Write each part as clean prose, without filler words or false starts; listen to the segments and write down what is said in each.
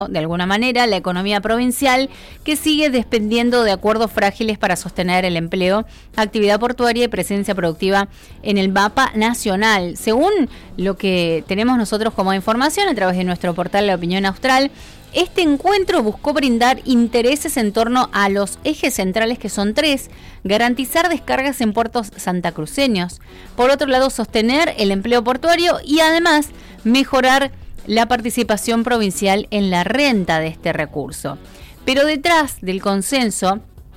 de alguna manera la economía provincial, que sigue dependiendo de acuerdos frágiles para sostener el empleo, actividad portuaria y presencia productiva en el mapa nacional. Según lo que tenemos nosotros como información a través de nuestro portal La Opinión Austral, este encuentro buscó brindar intereses en torno a los ejes centrales, que son 3: garantizar descargas en puertos santacruceños, por otro lado sostener el empleo portuario y además mejorar la participación provincial en la renta de este recurso. Pero detrás del consenso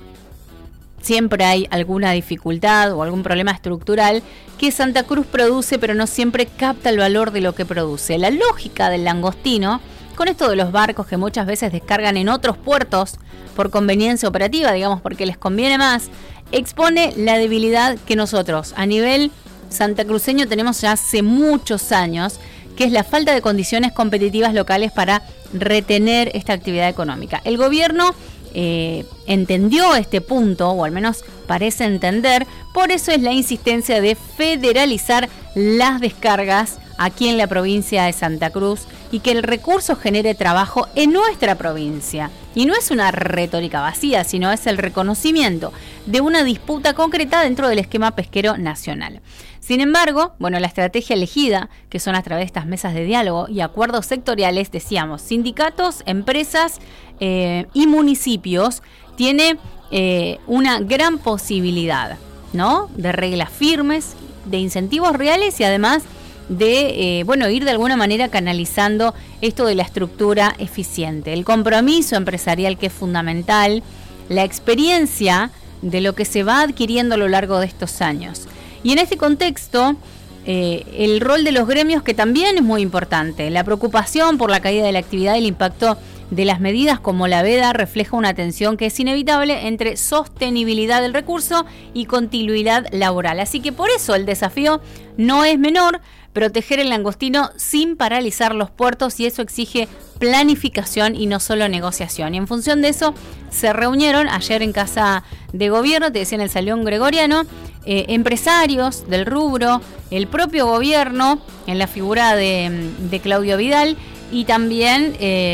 siempre hay alguna dificultad o algún problema estructural que Santa Cruz produce, pero no siempre capta el valor de lo que produce. La lógica del langostino, con esto de los barcos que muchas veces descargan en otros puertos por conveniencia operativa, digamos porque les conviene más, expone la debilidad que nosotros a nivel santacruceño tenemos ya hace muchos años, que es la falta de condiciones competitivas locales para retener esta actividad económica. El gobierno entendió este punto, o al menos parece entender, por eso es la insistencia de federalizar las descargas aquí en la provincia de Santa Cruz y que el recurso genere trabajo en nuestra provincia. Y no es una retórica vacía, sino es el reconocimiento de una disputa concreta dentro del esquema pesquero nacional. Sin embargo, la estrategia elegida, que son a través de estas mesas de diálogo y acuerdos sectoriales, decíamos, sindicatos, empresas y municipios, tiene una gran posibilidad, ¿no?, de reglas firmes, de incentivos reales y además de ir de alguna manera canalizando esto de la estructura eficiente, el compromiso empresarial, que es fundamental, la experiencia de lo que se va adquiriendo a lo largo de estos años. Y en este contexto, el rol de los gremios, que también es muy importante. La preocupación por la caída de la actividad y el impacto de las medidas como la veda refleja una tensión que es inevitable entre sostenibilidad del recurso y continuidad laboral. Así que por eso el desafío no es menor: proteger el langostino sin paralizar los puertos, y eso exige planificación y no solo negociación. Y en función de eso se reunieron ayer en Casa de Gobierno, te decía, en el Salón Gregoriano, empresarios del rubro, el propio gobierno en la figura de Claudio Vidal y también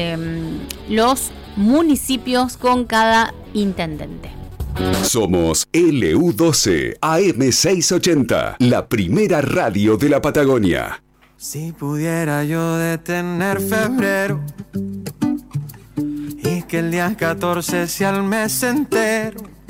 los municipios con cada intendente. Somos LU12 AM680, la primera radio de la Patagonia. Si pudiera yo detener febrero y que el día 14 sea el mes entero,